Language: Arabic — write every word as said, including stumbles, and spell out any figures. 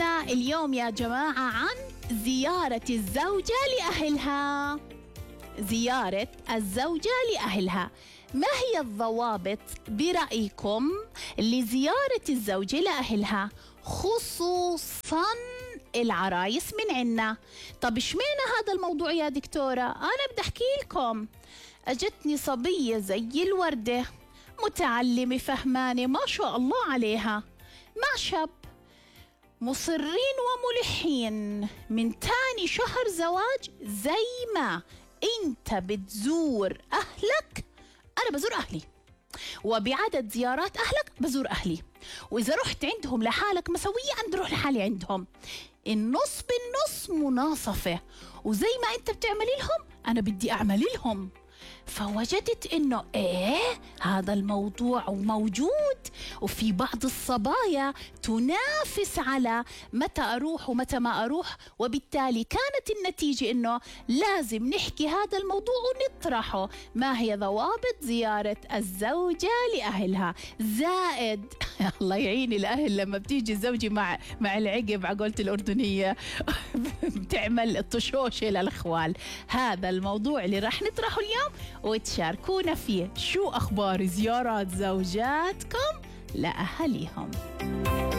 حديثنا اليوم يا جماعة عن زيارة الزوجة لأهلها. زيارة الزوجة لأهلها، ما هي الضوابط برأيكم لزيارة الزوجة لأهلها، خصوصاً العرايس من عنا؟ طب اشمعنى هذا الموضوع يا دكتورة؟ أنا بدي أحكي لكم. أجتني صبية زي الوردة، متعلمة فهمانة ما شاء الله عليها، مع شاب مصرين وملحين من تاني شهر زواج. زي ما انت بتزور أهلك أنا بزور أهلي، وبعدد زيارات أهلك بزور أهلي، وإذا رحت عندهم لحالك مسوية أنا بروح لحالي عندهم. النص بالنص مناصفة، وزي ما أنت بتعملي لهم أنا بدي أعمل لهم. فوجدت إنه إيه هذا الموضوع موجود، وفي بعض الصبايا تنافس على متى أروح ومتى ما أروح، وبالتالي كانت النتيجة إنه لازم نحكي هذا الموضوع ونطرحه. ما هي ضوابط زيارة الزوجة لأهلها؟ زائد الله يعين الأهل لما بتيجي الزوجة مع مع العقب على قولة الأردنية بتعمل الطشوشة للأخوال. هذا الموضوع اللي راح نطرحه اليوم وتشاركونا فيه. شو أخبار زيارات زوجاتكم لأهاليهم؟